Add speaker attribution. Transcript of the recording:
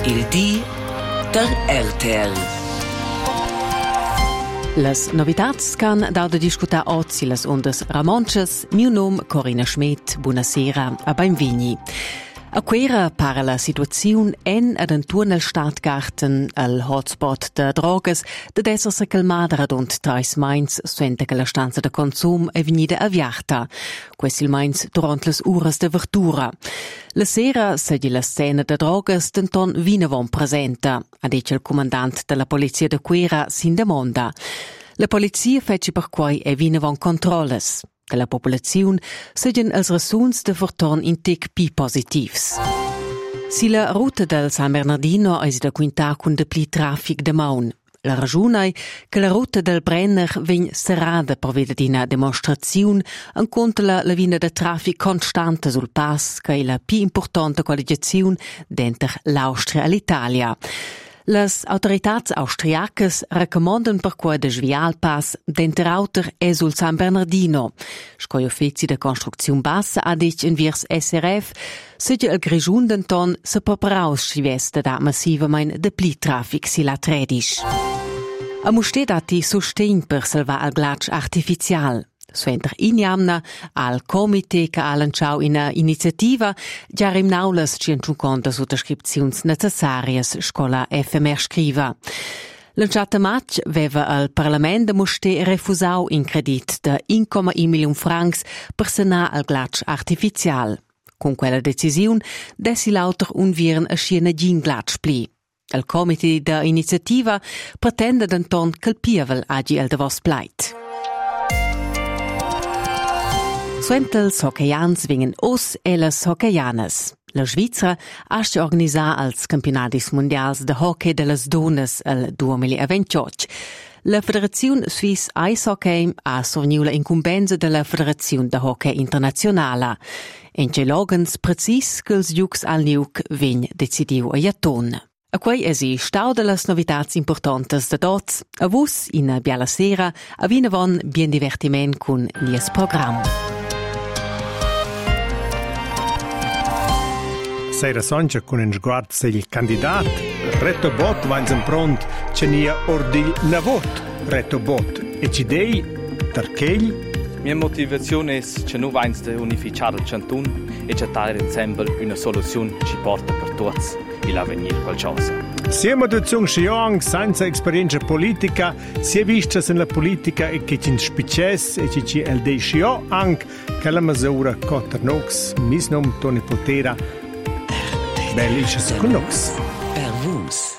Speaker 1: Il di der RTL.
Speaker 2: Las novitats can da discutar oggi las ondas Ramonches. Mio nome Corinna Schmidt. Buonasera a Benvigni. A quera para la situazione ad intorno al Stadtgarten, al hotspot de drogas, de esserse calmada rund trais Mainz, suente che la stanza de consum è venuta avviata. Questo il Mainz durante le ore de verdura. La sera sedi la scena de drogas denton vinavon presenta, ha detto il comandante della polizia de quera sin demanda. La polizia fece per quai e vinavon controlles. De la popolazione seien els ressuns de fortorn intec pi positivs. Si la ruta del San Bernardino è da quinta con de pli traffic de maun. La ragione è che la ruta del Brenner vegn serrada per veda d'ina demonstrazione en conto la lavina de traffic constante sul pass che è la più importante collegazione dentro l'Austria e l'Italia. Las autoritats austriacas recomandano per quei de Svialpass denter auter e sul San Bernardino. Scoi uffici de construczione bassa ha dic in viers SRF segia il grigiun denton se preparaus scivesta da massivamente de pli traffic si la tredisch. A mustet dati sustegn per salvar al glatsch artificial. Suenter iniamna al comité che ha lanciato una iniziativa già rimnaulas 150 sottoscrizioni necessarie scola FMR scriva. Lanciata match veva al Parlamento moste refusau in credit de 1,1 milion francs per sanar al glatsch artificial. Con quella decisione dessi l'autor un viren a schiena gin glatsch pli. Il comité de iniziativa pretende denton calpievel agi el de vos pleit. Suentels hockeyans vingen os e las hockeyanas. La Svizra ha organizzat als campionatis mondials de hockey de las donas al 2028. La Federazione Suisse Ice Hockey ha sorniu la incumbenza della Federazione de Hockey Internazionala. En ce logens precis che els giucs al niuc vegn decidiu a Jaton. A quei è si stau de las novitats importantes de dots. A vus, in biala sera, a vinavon bien divertiment cun lies program.
Speaker 3: Sera Sonja con un sguardo il candidato. Retto bot vanno pronto, ce n'è ordil navot. Retto bot. E ci dei, perché?
Speaker 4: Mia motivazione è che noi vanno a unificare il cantone e cercare insieme una soluzione che ci porta per tutti e l'avvenire qualcosa.
Speaker 3: Siamo da Zungshiong senza esperienza politica, si è visto nella politica e che ci spices e ci è il decio anche che la misura cotta nox, mis nom Tony Potera. Belliches con nox.
Speaker 1: Per vus.